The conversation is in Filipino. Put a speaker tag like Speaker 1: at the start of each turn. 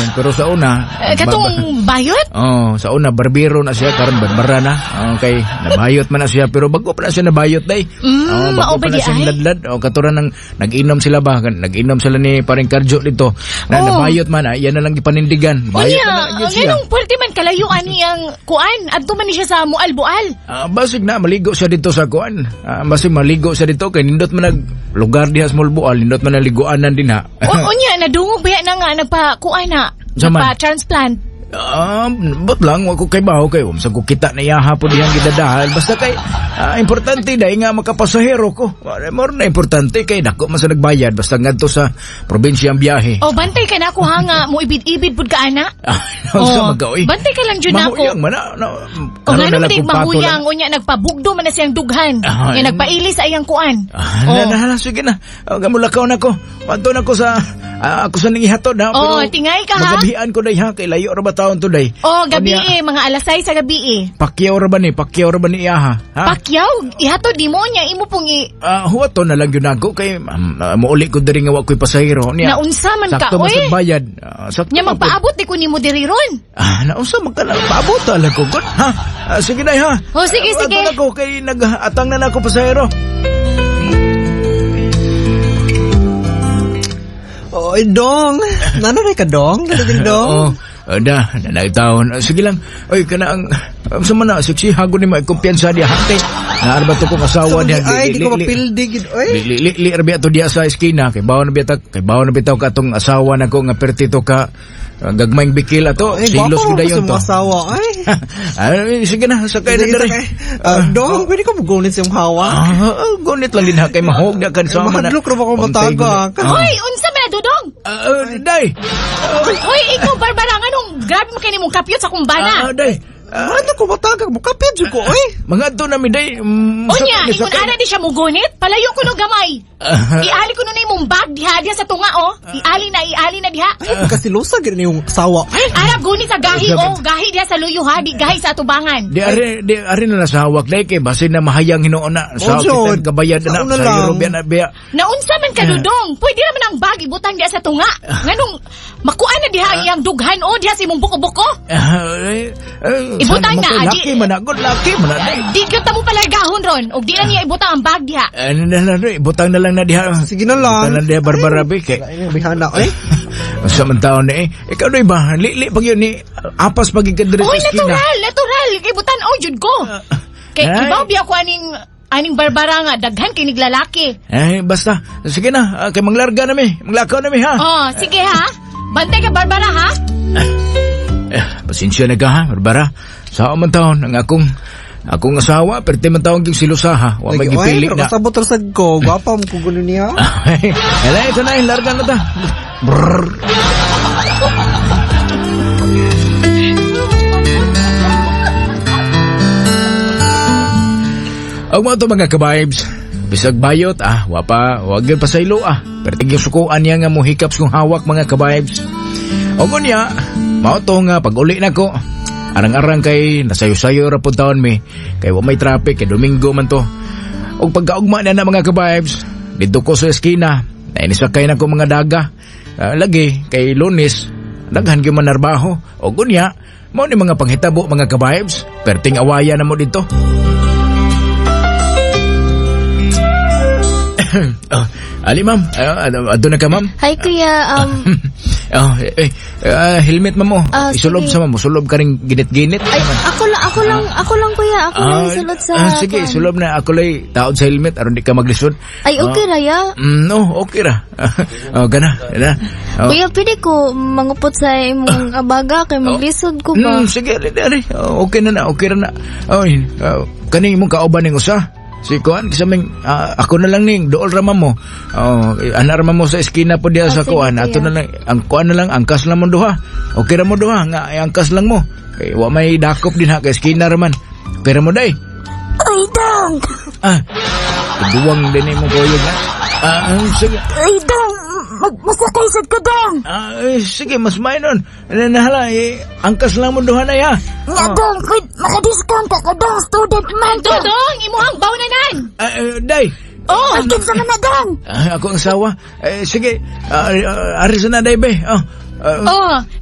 Speaker 1: pero sa una
Speaker 2: katong bayot?
Speaker 1: Sa una barbero na siya karon barbara na. Okay, nabayot man na siya pero bago pa na siya nabayot day. Bago pa na siya ladlad. Katuran nang nag-inom sila ba? Nag-inom sila ni paring Karjo dito. Nabayot man, yan na lang ipanindigan. Bayot na lang siya.
Speaker 2: Ganong pwerte man kalayuan niyang kuan. Adto man ni siya sa Mual-Bual.
Speaker 1: Basig na maligo siya dito sa kuan. Basig maligo siya dito kay nindot man nag lugar diha sa Mual-Bual, nindot man naliguanan din ha.
Speaker 2: Unya nadungog ba na nga nagpa-kuan na? Nagpa-transplant.
Speaker 1: Ba't lang, wako kay baho kayo. Sa ko kita na yaha po dihang gidadahan. Basta kay, importante dahil nga makapasahero ko. More na importante kay dako man sa nagbayad. Basta nga to sa probinsya ang biyahe.
Speaker 2: Bantay ka na ako nga mo ibid-ibid pud ka ana. Bantay ka lang dyan ako.
Speaker 1: Mahuyang man na.
Speaker 2: Ano matig mahuyang. Unya nagpabugdo man na siyang dughan. Nga nagpailis ayang kuan.
Speaker 1: Sige na. Gamulakaw na ko. Panto na ko sa... ako sa nangihatod ha.
Speaker 2: Tingay ka ha.
Speaker 1: Magabihan ko day ha. Kay layo ra ba taon to day?
Speaker 2: Gabi mga alas 6 sa gabi
Speaker 1: Pakyaw ra ba ni? Pakyaw ra ba ni iyaha? Ha?
Speaker 2: Pakyaw? Ihatod di mo niya. Imo pong
Speaker 1: huwato na lang yun ako. Kay mauli ko diri nga wako'y pasahero.
Speaker 2: Naunsa man ka,
Speaker 1: sakto
Speaker 2: oy.
Speaker 1: Sakto bayad.
Speaker 2: Nya magpaabot di ko ni mo diri ron.
Speaker 1: Naunsa man ka lang. Paabot alam ko. Good ha? Sige na ha.
Speaker 2: Sige.
Speaker 1: Ato na ko. Kay nag-atang na ako pasahero.
Speaker 3: Oy, Dong. Nanay ka, Dong? Dong?
Speaker 1: Nanaytaon. Sige lang. Oy, kanang... Sa mana, siksi hago ni may kumpiyansa diya. Hante. Naarba to kong asawa diya.
Speaker 3: Ay, di ko mapildig.
Speaker 1: Li arbi ato diya sa eskina. Kay bawa na bitaw ka atong asawa na ko nga pertito ka. Gagmayng bikil ato. Silos ko dayon to.
Speaker 3: Asawa.
Speaker 1: Sige na, sakay na dari.
Speaker 3: Dong, pwede ko magunit sa iyong hawa?
Speaker 1: Gunit lang din ha. Kay mahog na kan sa mana.
Speaker 3: Mahadlok na ba ko matagak?
Speaker 2: Hoy, unsa man Dudong?
Speaker 1: Day.
Speaker 2: Hoy, ikaw Barbara nganong grabe mo kini mong kapyot sa kumbana.
Speaker 1: Day.
Speaker 3: Ano ko matagak mo? Kapit dyan ko,
Speaker 1: Mga to namin, day.
Speaker 2: Unya, ingon ana di siya mugunit. Palayo ko no gamay. Iali ko no na imong bag diha sa tunga, Iali na diha.
Speaker 3: Kasi lusa gini yung asawa.
Speaker 2: Arab gunit sa gahi, Gahi diha sa luyo, ha. Di gahi sa atubangan.
Speaker 1: Di ari na nasawak, day. Kay basin na mahayang hinoon na. Sa kita kabayad na. Sa European na biya.
Speaker 2: Naunsa man ka, Dudong. Pwede naman ang bag ibutang diha sa tunga. Nganong, makuan na diha iyang dughan, diha sa imong buko-buko. Ibutang na,
Speaker 1: laki man na.
Speaker 2: Di kita mo palargahon ron. O di na niya ibutang ang bag diha.
Speaker 1: Ibutang na lang na diha.
Speaker 3: Sige na lang.
Speaker 1: Ibutang na diha, Barbara, Bike.
Speaker 3: Bihana,
Speaker 1: Sa mantaon na Ikaw na ba? Li pag yun apas pag ikadres sa skina.
Speaker 2: Natural. Ibutan, jud ko. Kay ibaw biya ko aning Barbara nga. Daghan kay niglalaki.
Speaker 1: Basta. Sige na. Kay manglarga nami. Manglakaw nami, ha?
Speaker 2: Sige, ha? Bantay ka, Barbara, ha?
Speaker 1: Pasensya na ka ha, Barbara. Sa man taon, ang akong asawa, perte man taon kong silusaha. Wa may gipili na.
Speaker 3: Kasabot rasad ko, gwapa mo kugulo niya.
Speaker 1: Ito na, larga na ta. Brrrr. Ang mga ito mga kabibes, bisag bayot, wag yun pasaylo, perting yung sukuan niya nga muhikaps kong hawak mga kabibes. O kunya, mauto nga pag uli na ko, arang-arang kay nasayo-sayo ra pud taon mi, kay wa may traffic, kay Domingo man to. O pagkaugma na mga kabibes, dito ko sa eskina, nainisakay na ko mga daga. Lagi, kay Lunes, daghan gyud man narbaho. O kunya, mao ni mga panghitabo mga kabibes, perting awaya na mo dito. Ali ma'am, ado na ka ma'am?
Speaker 4: Hi kuya,
Speaker 1: helmet mo. Isulob sa mo, sulob ka ring ginit-ginit.
Speaker 4: Ay, ako lang kuya, ako lang isulod sa...
Speaker 1: sige, sulob na, ako lang taod sa helmet, aron di ka maglisod.
Speaker 4: Ay, okay ra ya?
Speaker 1: No, okay ra. Gana.
Speaker 4: Kuya, pwede ko mangupot sa imong abaga, kay maglisod ko ba?
Speaker 1: Sige, ali. Okay na, okay ra na. Kani mong kauban ning usa. Si Kuan, kisaming, ako na lang ning, dool raman mo. Anar raman mo sa eskina po diya sa Kuan. Ato na lang, ang Kuan na lang, angkas lang mo duha. Okay ra mo duha, nga, angkas lang mo. Kay, wa may dakop din ha, kay eskina raman. Okay ra mo day.
Speaker 4: Ay, Dong!
Speaker 1: Duwang din mo koyo nga. Sige.
Speaker 4: Ay, Dong! Masakay sad ko, Dong!
Speaker 1: Sige, mas may nun. Nahala, angkas lang mo duha na ya.
Speaker 4: Nga, Dong, makadiscount ka, Dong, student man ka.
Speaker 2: Dong, imuhang bawnanan.
Speaker 1: Day.
Speaker 4: Akin sa man na, Dong.
Speaker 1: Ako ang sawa. Sige, aris na day, be.